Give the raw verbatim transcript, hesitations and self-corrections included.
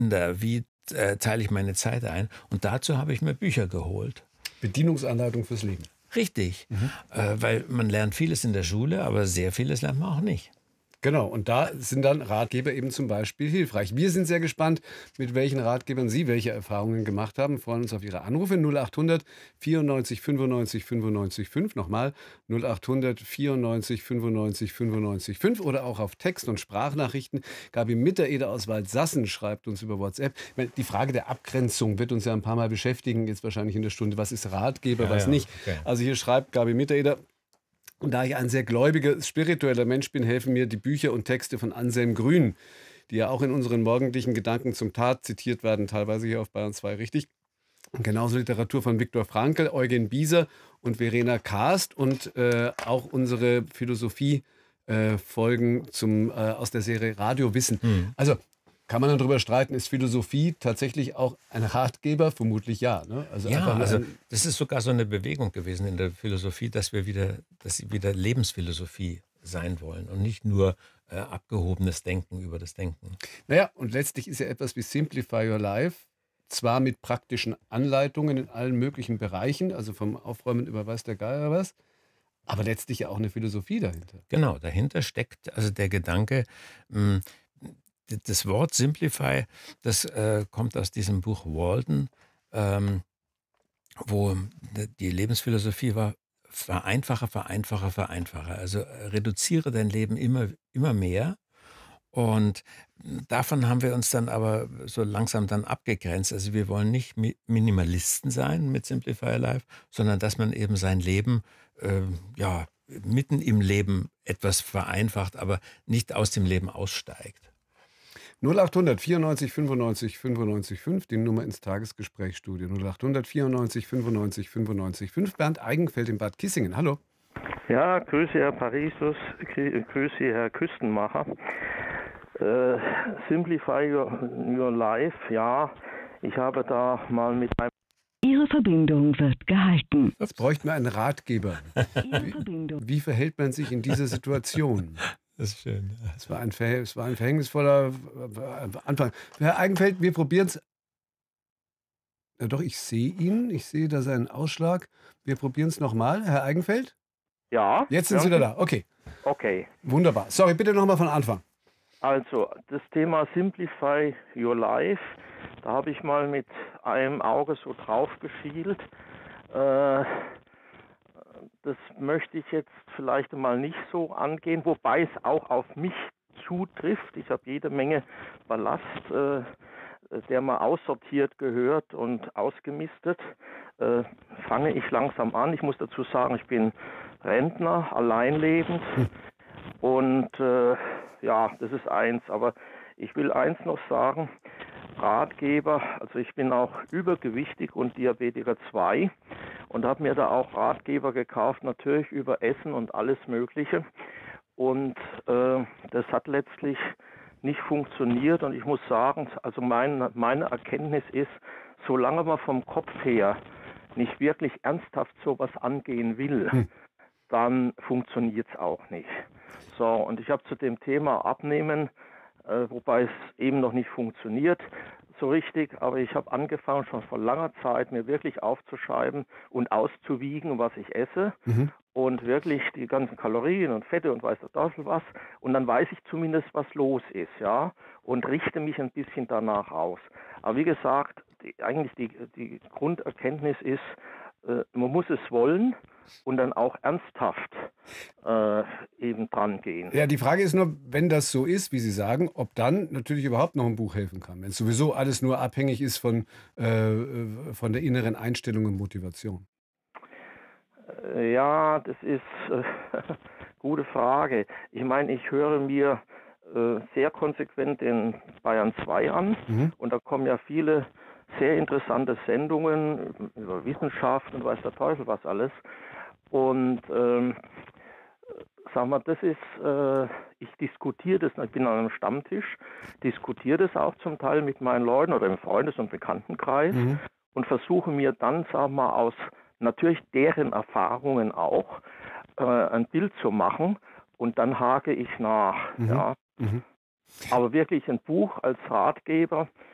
wie äh, teile ich meine Zeit ein? Und dazu habe ich mir Bücher geholt. Bedienungsanleitung fürs Leben. Richtig, mhm. äh, weil man lernt vieles in der Schule, aber sehr vieles lernt man auch nicht. Genau, und da sind dann Ratgeber eben zum Beispiel hilfreich. Wir sind sehr gespannt, mit welchen Ratgebern Sie welche Erfahrungen gemacht haben. Wir freuen uns auf Ihre Anrufe. null achthundert vierundneunzig fünfundneunzig fünfundneunzig fünf. Nochmal null achthundert vierundneunzig fünfundneunzig fünfundneunzig fünf oder auch auf Text- und Sprachnachrichten. Gabi Mittereder aus Waldsassen schreibt uns über WhatsApp. Ich meine, die Frage der Abgrenzung wird uns ja ein paar Mal beschäftigen, jetzt wahrscheinlich in der Stunde. Was ist Ratgeber, ja, was ja, nicht? okay. Also hier schreibt Gabi Mittereder: Und da ich ein sehr gläubiger, spiritueller Mensch bin, helfen mir die Bücher und Texte von Anselm Grün, die ja auch in unseren morgendlichen Gedanken zum Tat zitiert werden, teilweise hier auf Bayern zwei richtig. Und genauso Literatur von Viktor Frankl, Eugen Bieser und Verena Kast und äh, auch unsere Philosophie-Folgen äh, äh, aus der Serie Radio Wissen. Hm. Also kann man dann darüber streiten, ist Philosophie tatsächlich auch ein Ratgeber? Vermutlich ja. Ne? Also ja, also das ist sogar so eine Bewegung gewesen in der Philosophie, dass wir wieder, dass sie wieder Lebensphilosophie sein wollen und nicht nur äh, abgehobenes Denken über das Denken. Naja, und letztlich ist ja etwas wie Simplify Your Life, zwar mit praktischen Anleitungen in allen möglichen Bereichen, also vom Aufräumen über weiß der Geier was, aber letztlich ja auch eine Philosophie dahinter. Genau, dahinter steckt also der Gedanke, mh, das Wort Simplify, das äh, kommt aus diesem Buch Walden, ähm, wo die Lebensphilosophie war: vereinfache, vereinfache, vereinfache. Also äh, reduziere dein Leben immer, immer mehr. Und davon haben wir uns dann aber so langsam dann abgegrenzt. Also wir wollen nicht Mi- Minimalisten sein mit Simplify Your Life, sondern dass man eben sein Leben äh, ja, mitten im Leben etwas vereinfacht, aber nicht aus dem Leben aussteigt. null achthundert vierundneunzig fünfundneunzig fünfundneunzig fünf, die Nummer ins Tagesgesprächsstudio. null achthundert vierundneunzig fünfundneunzig fünfundneunzig fünf. Bernd Eigenfeld in Bad Kissingen. Hallo. Ja, grüße Herr Parisus, grüße Herr Küstenmacher. Äh, Simplify your, your Life, ja, ich habe da mal mit einem... Ihre Verbindung wird gehalten. Jetzt bräuchte man einen Ratgeber. Wie, wie verhält man sich in dieser Situation? Das ist schön. Es war ein, Verhäng, es war ein verhängnisvoller Anfang. Herr Eigenfeld, wir probieren es. Ja, doch, ich sehe ihn. Ich sehe da seinen Ausschlag. Wir probieren es nochmal. Herr Eigenfeld? Ja. Jetzt sind Sie wieder da. Okay. Okay. Wunderbar. Sorry, bitte nochmal von Anfang. Also, das Thema Simplify Your Life, da habe ich mal mit einem Auge so drauf geschielt. Äh, das möchte ich jetzt vielleicht mal nicht so angehen, wobei es auch auf mich zutrifft. Ich habe jede Menge Ballast, äh, der mal aussortiert gehört und ausgemistet. Äh, fange ich langsam an. Ich muss dazu sagen, ich bin Rentner, alleinlebend. Hm. Und äh, ja, das ist eins. Aber ich will eins noch sagen, Ratgeber, also ich bin auch übergewichtig und Diabetiker zwei und habe mir da auch Ratgeber gekauft, natürlich über Essen und alles Mögliche. Und äh, das hat letztlich nicht funktioniert. Und ich muss sagen, also mein, meine Erkenntnis ist, solange man vom Kopf her nicht wirklich ernsthaft sowas angehen will, hm. dann funktioniert es auch nicht. So, und ich habe zu dem Thema Abnehmen, äh, wobei es eben noch nicht funktioniert so richtig, aber ich habe angefangen schon vor langer Zeit, mir wirklich aufzuschreiben und auszuwiegen, was ich esse mhm. und wirklich die ganzen Kalorien und Fette und weiß der Teufel was, und dann weiß ich zumindest, was los ist, ja, und richte mich ein bisschen danach aus. Aber wie gesagt, die, eigentlich die, die Grunderkenntnis ist, äh, man muss es wollen und dann auch ernsthaft äh, eben dran gehen. Ja, die Frage ist nur, wenn das so ist, wie Sie sagen, ob dann natürlich überhaupt noch ein Buch helfen kann, wenn es sowieso alles nur abhängig ist von, äh, von der inneren Einstellung und Motivation. Äh, ja, das ist äh, gute Frage. Ich meine, ich höre mir äh, sehr konsequent den Bayern zwei an mhm. und da kommen ja viele sehr interessante Sendungen über Wissenschaft und weiß der Teufel was alles. Und ähm, sag mal, das ist, äh, ich diskutiere das, ich bin an einem Stammtisch, diskutiere das auch zum Teil mit meinen Leuten oder im Freundes- und Bekanntenkreis mhm. und versuche mir dann, sag mal, aus natürlich deren Erfahrungen auch äh, ein Bild zu machen und dann hake ich nach. Mhm. Ja. Mhm. Aber wirklich ein Buch als Ratgeber,